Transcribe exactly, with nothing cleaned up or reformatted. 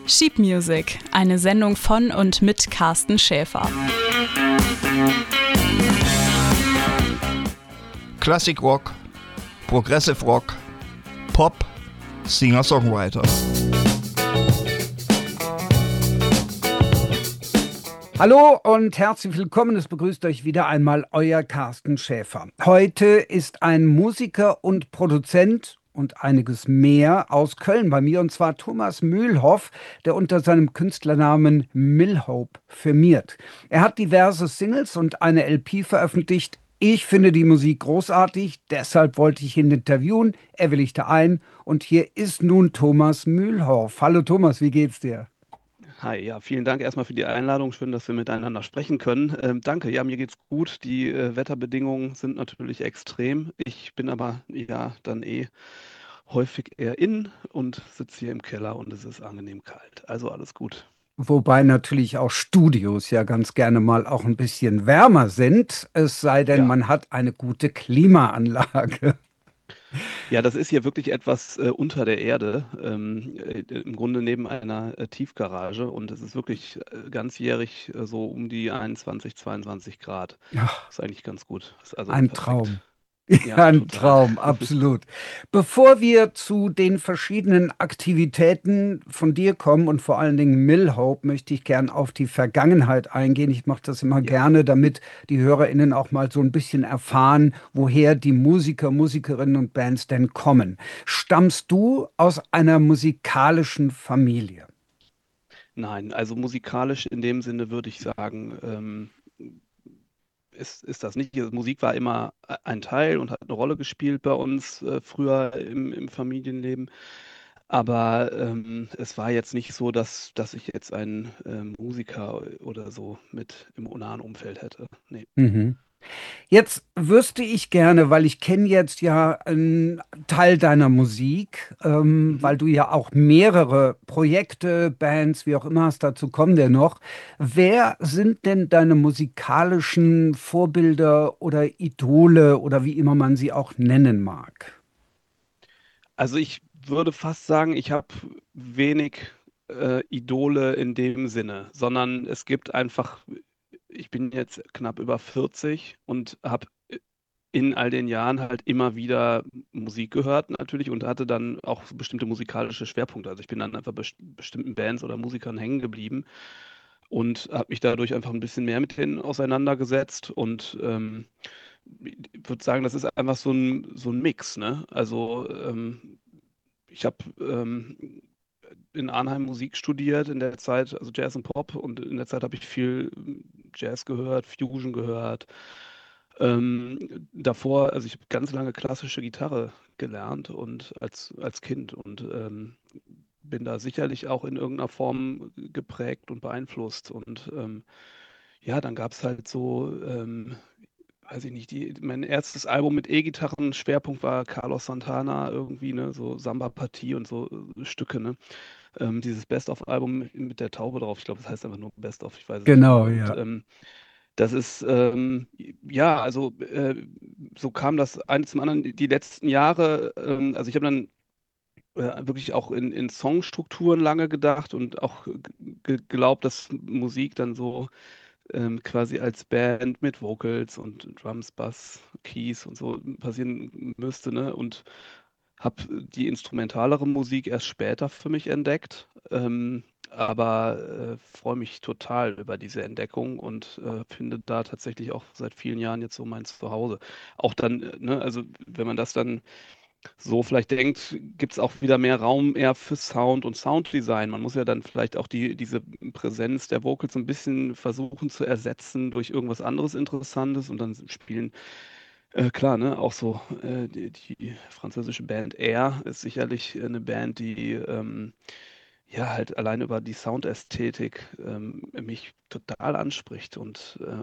Sheep Music, eine Sendung von und mit Carsten Schäfer. Classic Rock, Progressive Rock, Pop, Singer-Songwriter. Hallo und herzlich willkommen, es begrüßt euch wieder einmal euer Carsten Schäfer. Heute ist ein Musiker und Produzent und einiges mehr aus Köln bei mir, und zwar Thomas Mühlhoff, der unter seinem Künstlernamen Milhope firmiert. Er hat diverse Singles und eine L P veröffentlicht. Ich finde die Musik großartig, deshalb wollte ich ihn interviewen. Er willigte ein und hier ist nun Thomas Mühlhoff. Hallo Thomas, wie geht's dir? Hi, ja, vielen Dank erstmal für die Einladung. Schön, dass wir miteinander sprechen können. Ähm, danke, ja, mir geht's gut. Die äh, Wetterbedingungen sind natürlich extrem. Ich bin aber ja dann eh häufig eher in und sitze hier im Keller und es ist angenehm kalt. Also alles gut. Wobei natürlich auch Studios ja ganz gerne mal auch ein bisschen wärmer sind, es sei denn, Ja, man hat eine gute Klimaanlage. ja, das ist hier wirklich etwas äh, unter der Erde, ähm, äh, im Grunde neben einer äh, Tiefgarage, und es ist wirklich äh, ganzjährig äh, so um die einundzwanzig, zweiundzwanzig Grad. Ja, Ist eigentlich ganz gut. Ist also ein perfekt. Traum. Ja, Ja, ein total. Traum, absolut. Bevor wir zu den verschiedenen Aktivitäten von dir kommen und vor allen Dingen Milhope, möchte ich gern auf die Vergangenheit eingehen. Ich mache das immer Ja. gerne, damit die HörerInnen auch mal so ein bisschen erfahren, woher die Musiker, Musikerinnen und Bands denn kommen. Stammst du aus einer musikalischen Familie? Nein, also musikalisch in dem Sinne würde ich sagen, ähm, ist, ist das nicht. Also Musik war immer e- ein Teil und hat eine Rolle gespielt bei uns äh, früher im, im Familienleben. Aber ähm, es war jetzt nicht so, dass, dass ich jetzt einen ähm, Musiker oder so mit im nahen Umfeld hätte. Nee. Mhm. Jetzt wüsste ich gerne, weil ich kenne jetzt ja einen Teil deiner Musik, ähm, Mhm. weil du ja auch mehrere Projekte, Bands, wie auch immer hast, dazu kommen wir noch. Wer sind denn deine musikalischen Vorbilder oder Idole oder wie immer man sie auch nennen mag? Also ich würde fast sagen, ich habe wenig äh, Idole in dem Sinne, sondern es gibt einfach, ich bin jetzt knapp über vierzig und habe in all den Jahren halt immer wieder Musik gehört natürlich und hatte dann auch bestimmte musikalische Schwerpunkte. Also ich bin dann einfach best bestimmten Bands oder Musikern hängen geblieben und habe mich dadurch einfach ein bisschen mehr mit denen auseinandergesetzt, und ähm, ich würde sagen, das ist einfach so ein, so ein Mix, ne? Also ähm, ich habe ähm, in Arnheim Musik studiert in der Zeit, also Jazz und Pop, und in der Zeit habe ich viel Jazz gehört, Fusion gehört. Ähm, davor, also ich habe ganz lange klassische Gitarre gelernt und als, als Kind, und ähm, bin da sicherlich auch in irgendeiner Form geprägt und beeinflusst. Und ähm, ja, dann gab es halt so, ähm, weiß ich nicht, die, mein erstes Album mit E-Gitarren, Schwerpunkt war Carlos Santana irgendwie, ne, so Samba-Partie und so äh, Stücke, ne. Ähm, dieses Best-of-Album mit der Taube drauf, ich glaube, das heißt einfach nur Best-of, ich weiß es nicht Genau, mehr. Und ja. ähm, das ist, ähm, ja, also äh, so kam das eine zum anderen die letzten Jahre. Ähm, also ich habe dann äh, wirklich auch in, in Songstrukturen lange gedacht und auch ge geglaubt, dass Musik dann so ähm, quasi als Band mit Vocals und Drums, Bass, Keys und so passieren müsste, ne? Und habe die instrumentalere Musik erst später für mich entdeckt, ähm, aber äh, freue mich total über diese Entdeckung und äh, finde da tatsächlich auch seit vielen Jahren jetzt so mein Zuhause. Auch dann, äh, ne, also wenn man das dann so vielleicht denkt, gibt es auch wieder mehr Raum eher für Sound und Sounddesign. Man muss ja dann vielleicht auch die, diese Präsenz der Vocals ein bisschen versuchen zu ersetzen durch irgendwas anderes Interessantes, und dann spielen, äh, klar, ne, auch so äh, die, die französische Band Air ist sicherlich eine Band, die ähm, ja halt allein über die Soundästhetik ähm, mich total anspricht und äh,